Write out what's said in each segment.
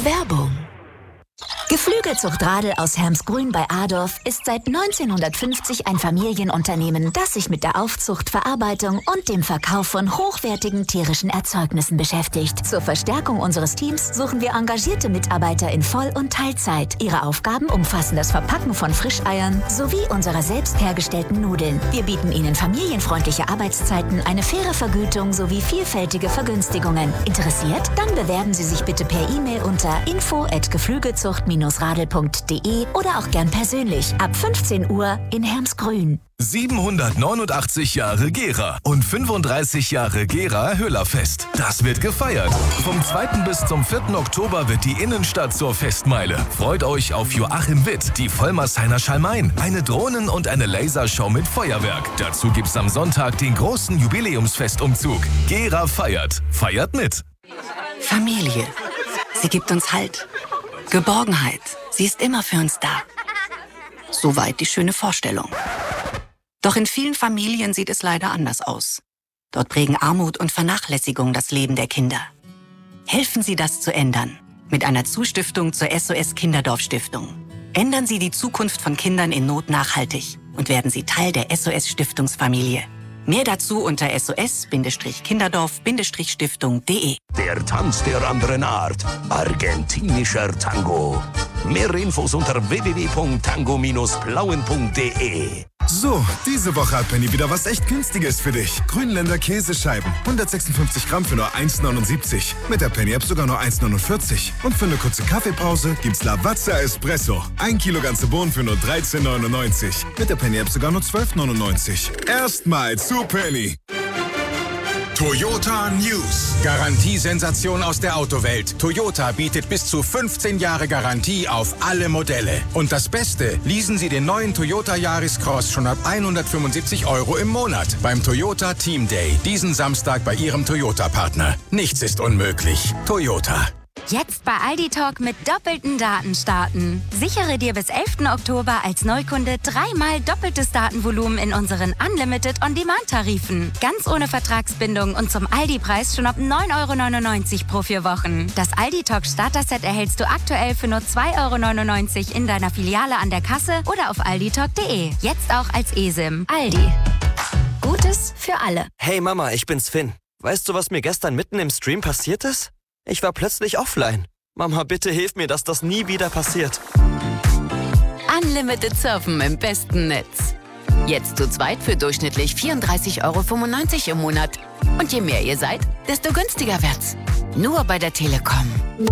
Werbung. Geflügelzucht Radl aus Hermsgrün bei Adorf ist seit 1950 ein Familienunternehmen, das sich mit der Aufzucht, Verarbeitung und dem Verkauf von hochwertigen tierischen Erzeugnissen beschäftigt. Zur Verstärkung unseres Teams suchen wir engagierte Mitarbeiter in Voll- und Teilzeit. Ihre Aufgaben umfassen das Verpacken von Frischeiern sowie unserer selbst hergestellten Nudeln. Wir bieten Ihnen familienfreundliche Arbeitszeiten, eine faire Vergütung sowie vielfältige Vergünstigungen. Interessiert? Dann bewerben Sie sich bitte per E-Mail unter info@geflügelzucht-radl.de oder auch gern persönlich ab 15 Uhr in Hermsgrün. 789 Jahre Gera und 35 Jahre Gera Höllerfest. Das wird gefeiert. Vom 2. bis zum 4. Oktober wird die Innenstadt zur Festmeile. Freut euch auf Joachim Witt, die Vollmershiner Schalmein, eine Drohnen- und eine Lasershow mit Feuerwerk. Dazu gibt's am Sonntag den großen Jubiläumsfestumzug. Gera feiert. Feiert mit. Familie. Sie gibt uns Halt. Geborgenheit. Sie ist immer für uns da. Soweit die schöne Vorstellung. Doch in vielen Familien sieht es leider anders aus. Dort prägen Armut und Vernachlässigung das Leben der Kinder. Helfen Sie, das zu ändern. Mit einer Zustiftung zur SOS Kinderdorf Stiftung. Ändern Sie die Zukunft von Kindern in Not nachhaltig und werden Sie Teil der SOS Stiftungsfamilie. Mehr dazu unter sos-kinderdorf-stiftung.de. Der Tanz der anderen Art. Argentinischer Tango. Mehr Infos unter www.tango-plauen.de. So, diese Woche hat Penny wieder was echt Günstiges für dich. Grünländer Käsescheiben. 156 Gramm für nur 1,79. Mit der Penny-App sogar nur 1,49. Und für eine kurze Kaffeepause gibt's Lavazza Espresso. 1 Kilo ganze Bohnen für nur 13,99. Mit der Penny-App sogar nur 12,99. Erstmal zu Penny. Toyota News. Garantiesensation aus der Autowelt. Toyota bietet bis zu 15 Jahre Garantie auf alle Modelle. Und das Beste, leasen Sie den neuen Toyota Yaris Cross schon ab 175 € im Monat beim Toyota Team Day. Diesen Samstag bei Ihrem Toyota-Partner. Nichts ist unmöglich. Toyota. Jetzt bei Aldi Talk mit doppelten Daten starten. Sichere dir bis 11. Oktober als Neukunde 3-mal doppeltes Datenvolumen in unseren Unlimited On-Demand-Tarifen. Ganz ohne Vertragsbindung und zum Aldi-Preis schon ab 9,99 € pro 4 Wochen. Das Aldi Talk Starter-Set erhältst du aktuell für nur 2,99 € in deiner Filiale an der Kasse oder auf alditalk.de. Jetzt auch als eSIM. Aldi. Gutes für alle. Hey Mama, ich bin's Finn. Weißt du, was mir gestern mitten im Stream passiert ist? Ich war plötzlich offline. Mama, bitte hilf mir, dass das nie wieder passiert. Unlimited Surfen im besten Netz. Jetzt zu zweit für durchschnittlich 34,95 € im Monat. Und je mehr ihr seid, desto günstiger wird's. Nur bei der Telekom.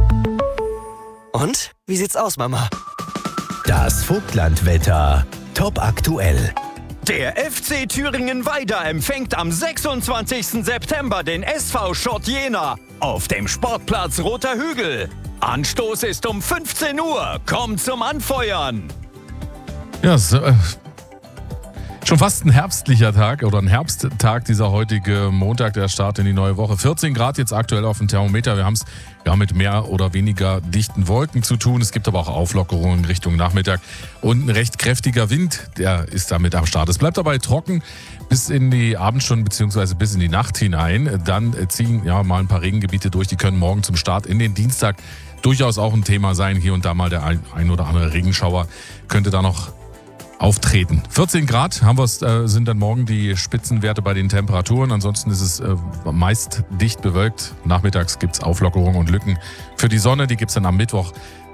Und? Wie sieht's aus, Mama? Das Vogtlandwetter. Top aktuell. Der FC Thüringen-Weida empfängt am 26. September den SV Schott Jena auf dem Sportplatz Roter Hügel. Anstoß ist um 15 Uhr. Kommt zum Anfeuern. Ja, schon fast ein herbstlicher Tag oder ein Herbsttag, dieser heutige Montag, der Start in die neue Woche. 14 Grad jetzt aktuell auf dem Thermometer. Wir haben es mit mehr oder weniger dichten Wolken zu tun. Es gibt aber auch Auflockerungen Richtung Nachmittag. Und ein recht kräftiger Wind, der ist damit am Start. Es bleibt dabei trocken bis in die Abendstunden bzw. bis in die Nacht hinein. Dann ziehen mal ein paar Regengebiete durch. Die können morgen zum Start in den Dienstag durchaus auch ein Thema sein. Hier und da mal der ein oder andere Regenschauer könnte da noch auftreten. 14 Grad sind dann morgen die Spitzenwerte bei den Temperaturen. Ansonsten ist es meist dicht bewölkt. Nachmittags gibt es Auflockerungen und Lücken für die Sonne. Die gibt es dann am Mittwoch